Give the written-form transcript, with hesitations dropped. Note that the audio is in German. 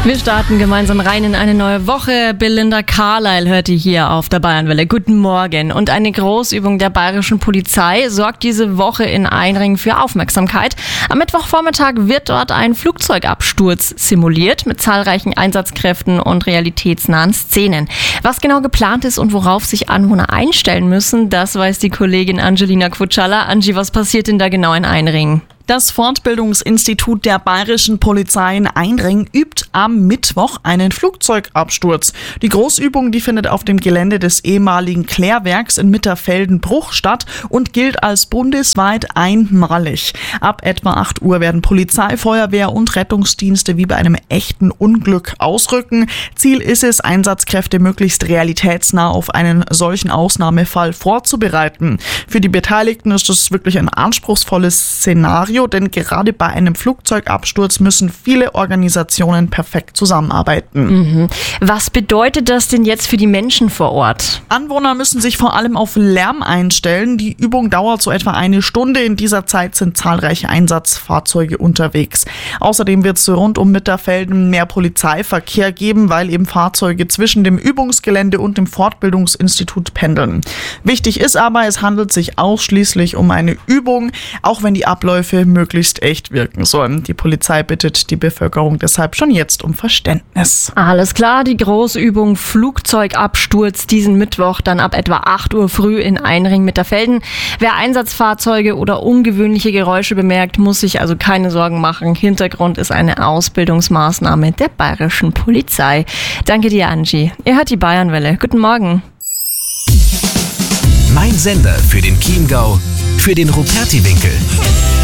Wir starten gemeinsam rein in eine neue Woche. Belinda Carlisle hört ihr hier auf der Bayernwelle. Guten Morgen. Und eine Großübung der bayerischen Polizei sorgt diese Woche in Einring für Aufmerksamkeit. Am Mittwochvormittag wird dort ein Flugzeugabsturz simuliert mit zahlreichen Einsatzkräften und realitätsnahen Szenen. Was genau geplant ist und worauf sich Anwohner einstellen müssen, das weiß die Kollegin Angelina Kutschalla. Angie, was passiert denn da genau in Einring? Das Fortbildungsinstitut der bayerischen Polizei in Einring übt am Mittwoch einen Flugzeugabsturz. Die Großübung, die findet auf dem Gelände des ehemaligen Klärwerks in Mitterfelden-Bruch statt und gilt als bundesweit einmalig. Ab etwa 8 Uhr werden Polizei, Feuerwehr und Rettungsdienste wie bei einem echten Unglück ausrücken. Ziel ist es, Einsatzkräfte möglichst realitätsnah auf einen solchen Ausnahmefall vorzubereiten. Für die Beteiligten ist das wirklich ein anspruchsvolles Szenario, denn gerade bei einem Flugzeugabsturz müssen viele Organisationen perfekt zusammenarbeiten. Was bedeutet das denn jetzt für die Menschen vor Ort? Anwohner müssen sich vor allem auf Lärm einstellen. Die Übung dauert so etwa 1 Stunde. In dieser Zeit sind zahlreiche Einsatzfahrzeuge unterwegs. Außerdem wird es rund um Mitterfelden mehr Polizeiverkehr geben, weil eben Fahrzeuge zwischen dem Übungsgelände und dem Fortbildungsinstitut pendeln. Wichtig ist aber, es handelt sich ausschließlich um eine Übung, auch wenn die Abläufe möglichst echt wirken sollen. Die Polizei bittet die Bevölkerung deshalb schon jetzt um Verständnis. Alles klar, die Großübung Flugzeugabsturz diesen Mittwoch dann ab etwa 8 Uhr früh in Einring-Mitterfelden. Wer Einsatzfahrzeuge oder ungewöhnliche Geräusche bemerkt, muss sich also keine Sorgen machen. Hintergrund ist eine Ausbildungsmaßnahme der bayerischen Polizei. Danke dir, Angie. Ihr hört die Bayernwelle. Guten Morgen. Mein Sender für den Chiemgau, für den Ruperti-Winkel.